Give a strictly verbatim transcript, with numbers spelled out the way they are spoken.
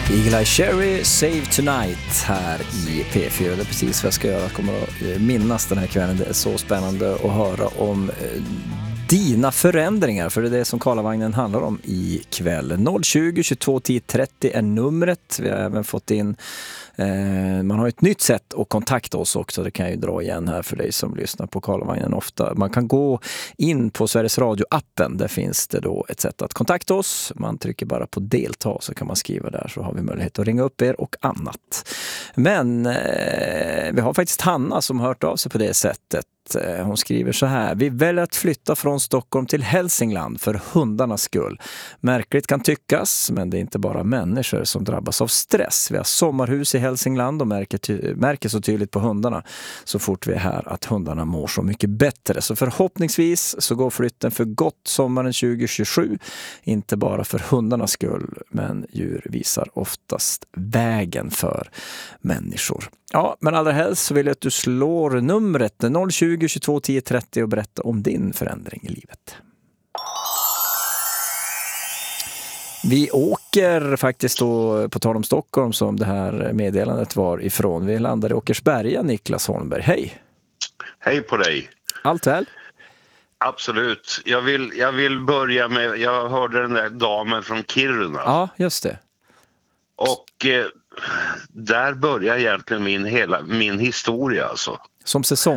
Eagle Eye Cherry, Save Tonight här i P fyra. Det är precis vad jag ska göra. Jag kommer att minnas den här kvällen. Det är så spännande att höra om dina förändringar, för det är det som Karlavagnen handlar om i kväll. noll tjugo, tjugotvå, tio, trettio är numret. Vi har även fått in eh, man har ett nytt sätt att kontakta oss också. Det kan jag ju dra igen här för dig som lyssnar på Karlavagnen ofta. Man kan gå in på Sveriges Radio-appen. Där finns det då ett sätt att kontakta oss. Man trycker bara på delta så kan man skriva där, så har vi möjlighet att ringa upp er och annat. Men eh, vi har faktiskt Hanna som har hört av sig på det sättet. Hon skriver så här: vi väljer att flytta från Stockholm till Hälsingland för hundarnas skull. Märkligt kan tyckas, men det är inte bara människor som drabbas av stress. Vi har sommarhus i Hälsingland och märker, ty- märker så tydligt på hundarna så fort vi är här att hundarna mår så mycket bättre. Så förhoppningsvis så går flytten för gott sommaren tjugo tjugosju. Inte bara för hundarnas skull, men djur visar oftast vägen för människor. Ja, men allra helst så vill jag att du slår numret noll tjugo, tjugotvå, tio, trettio och berätta om din förändring i livet. Vi åker faktiskt då, på tal om Stockholm som det här meddelandet var ifrån. Vi landar i Åkersberga, Niklas Holmberg. Hej! Hej på dig! Allt väl? Absolut. Jag vill, jag vill börja med, jag hörde den där damen från Kiruna. Ja, just det. Och eh, där börjar egentligen min, hela, min historia alltså. Som säsong.